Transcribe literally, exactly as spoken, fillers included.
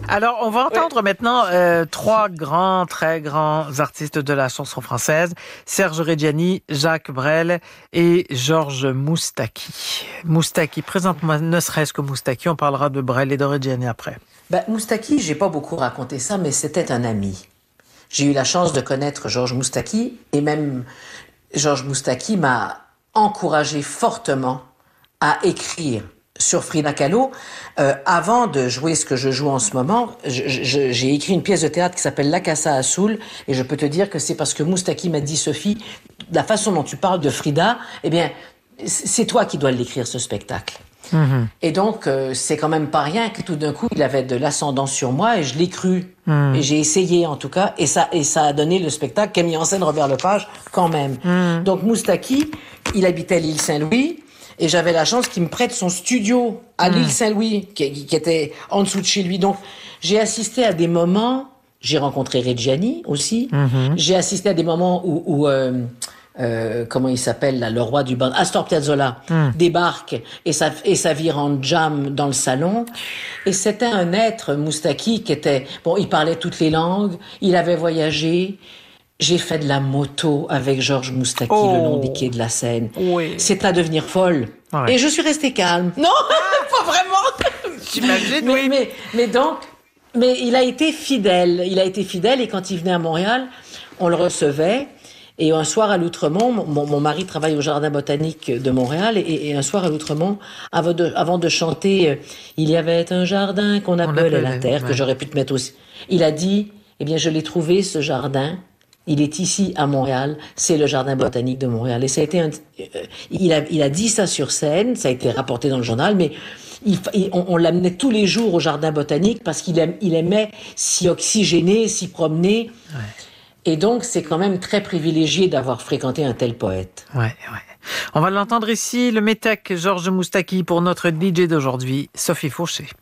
Alors, on va entendre oui. maintenant euh, trois grands, très grands artistes de la chanson française. Serge Reggiani, Jacques Brel et Georges Moustaki. Moustaki, présente-moi ne serait-ce que Moustaki. On parlera de Brel et de Reggiani après. Ben, Moustaki, j'ai pas beaucoup raconté ça, mais c'était un ami. J'ai eu la chance de connaître Georges Moustaki et même Georges Moustaki m'a encouragé fortement à écrire sur Frida Kahlo. Euh, avant de jouer ce que je joue en ce moment, je, je, j'ai écrit une pièce de théâtre qui s'appelle La Casa Azul, et je peux te dire que c'est parce que Moustaki m'a dit, Sophie, la façon dont tu parles de Frida, eh bien, c'est toi qui dois l'écrire, ce spectacle. Mmh. Et donc, euh, c'est quand même pas rien que tout d'un coup, il avait de l'ascendance sur moi, et je l'ai cru. Mmh. Et j'ai essayé, en tout cas, et ça, et ça a donné le spectacle qu'a mis en scène Robert Lepage, quand même. Mmh. Donc, Moustaki, il habitait à l'île Saint-Louis, et j'avais la chance qu'il me prête son studio à mmh. l'île Saint-Louis, qui, qui était en dessous de chez lui. Donc, j'ai assisté à des moments, j'ai rencontré Reggiani aussi, mmh. j'ai assisté à des moments où, où euh, euh, comment il s'appelle, là, le roi du band, Astor Piazzolla, mmh. débarque et ça, et ça vire en jam dans le salon. Et c'était un être, Moustaki, qui était, bon, il parlait toutes les langues, il avait voyagé. J'ai fait de la moto avec Georges Moustaki oh. le long des quais de la Seine. Oui. C'est à devenir folle. Ouais. Et je suis restée calme. Non, pas vraiment. J'imagine, mais, oui. Mais, mais donc, mais il a été fidèle. Il a été fidèle et quand il venait à Montréal, on le recevait. Et un soir à l'Outremont, mon, mon mari travaille au Jardin botanique de Montréal, et, et un soir à l'Outremont, avant de, avant de chanter euh, « Il y avait un jardin qu'on appelait la terre », ouais. que j'aurais pu te mettre aussi, il a dit « Eh bien, je l'ai trouvé, ce jardin. Il est ici, à Montréal. C'est le Jardin botanique de Montréal. » Et ça a été un, euh, il a, il a dit ça sur scène, ça a été rapporté dans le journal, mais il, il, on, on l'amenait tous les jours au Jardin botanique parce qu'il aime, il aimait s'y oxygéner, s'y promener. Ouais. Et donc, c'est quand même très privilégié d'avoir fréquenté un tel poète. Ouais, ouais. On va l'entendre ici, le métèque Georges Moustaki, pour notre D J d'aujourd'hui, Sophie Fauché.